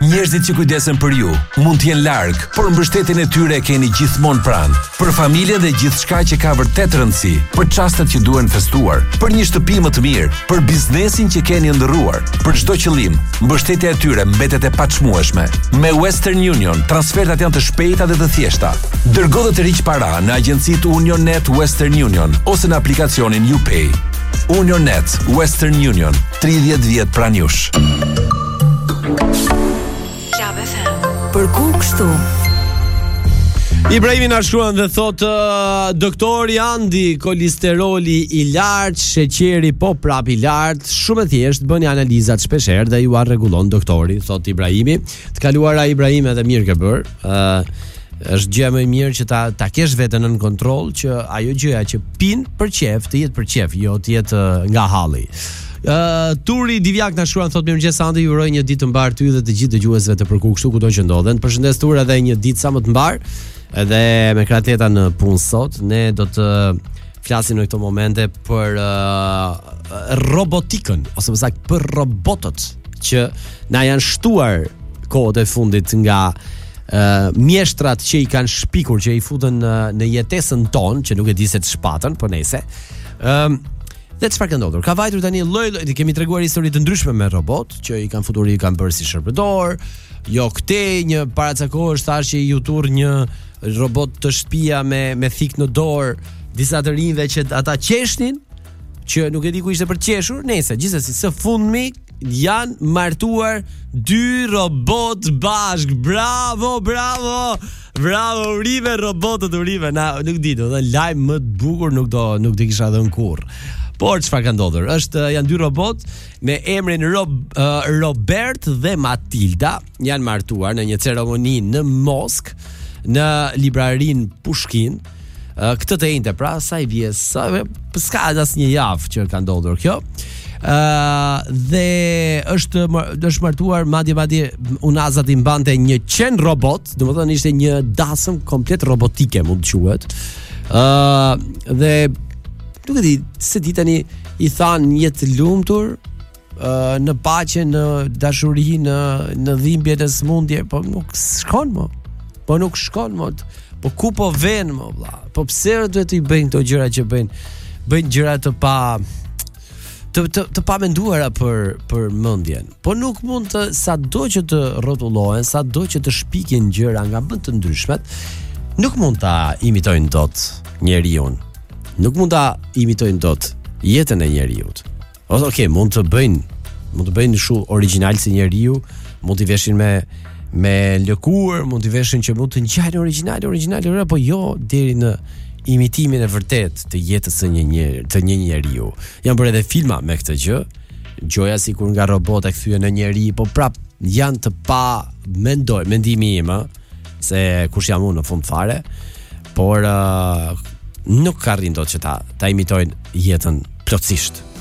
Njerëzit që kujdesen për ju mund të jenë larg, por mbështetjen e tyre e keni gjithmonë pranë. Për familjen dhe gjithçka që ka vërtet rëndësi, për çastet që duhen festuar, për një shtëpi më të mirë, për biznesin që keni ndërruar, për çdo qëllim, mbështetja e tyre mbetet e paçmueshme. Me Western Union, transfertat janë të shpejta dhe të thjeshta. Dërgo dhe të riq para në agjencitë UnionNet Western Union ose në aplikacionin UPay. UnionNet Western Union, 30 vjet pranë jush. Për ku kështu? Ibrahimi na shkruan dhe thot doktori Andi, kolesteroli i lartë, sheqeri po prap i lartë, shumë e thjesht, bëni analizat shpeshherë dhe ju rregullon doktori, thot Ibrahimi. Të kaluara Ibrahim edhe mirë ke bër. Është gjë më e mirë që ta kesh veten në kontroll, që ajo gjëja që pin për qef, të jetë për qef, jo të jetë nga halli. Turi Divjak na shkruan thotë mirëmëngjes Andi, ju uroj një ditë të mbar ty dhe të gjithë dëgjuesve të Përku kështu kudo që ndodhen. Përshëndes Turi, edhe një ditë sa më të mbar. Edhe me Kratleta në punë sot, ne do të flasim në këto momente për robotikën, ose më saktë për robotët që na janë shtuar kohët e fundit nga mjeshtrat që i kanë shpikur, që i futën në jetesën tonë, që nuk e di se të shpatën, po nejse. Dhe çfarë ka ndodhur? Ka vajtur tani lloj, kemi treguar histori të ndryshme me robot që i kanë futur, i kanë bërë si shërbëtor. Jo këtej një para ca kohësh thash që i utur një robot të shtëpia me thik në dorë, disa të rinjve që ata qeshnin, që nuk e di ku ishte për të qeshur. Nëse gjithsesi së fundmi janë martuar 2 robot bashk. Bravo, bravo. Bravo, urive robotët, urive. Na nuk di, do të lajm më të bukur nuk do kisha dhënë kurrë. Por çfarë ka ndodhur? Janë 2 robot me emrin Robert dhe Matilda, janë martuar në një ceremoni në Moskë, në librarin Pushkin. Këtë të njëjtë pra, sa i vjes, s'ka asnjë javë që ka ndodhur kjo. Dhe është martuar madje unazat i mbante një qen robot, domethënë ishte një dasëm komplet robotike, mund të quhet. Dhe nuk e di, se di tani i than jetë lumtur, në paqe, në dashuri, në dhimbje, në smundje, po nuk shkon më. Po ku po vjen më vlla? Po pse duhet i bëjnë këto gjëra që bëjnë gjëra të pa menduara për mendjen. Po nuk mund të, sado që të rrotullohen, sado që të shpikin gjëra nga më të ndryshmet, nuk mund ta imitojnë dot njeriu. Nuk mund ta imitojnë dot jetën e njeriut. Okej, mund të bëjnë shumë origjinal si njeriu, mund t'i veshin me lëkurë, mund t'i veshin që mund të ngjajnë origjinal, po jo deri në imitimin e vërtet të jetës së një njeriu. Janë bërë edhe filma me këtë gjë, gjoja sikur nga robot e kthyen në njeri, po prap janë të pa mendimi im, se kush jam unë në fund fare, por nuk ka rrinë dot që ta imitojnë jetën plotësisht.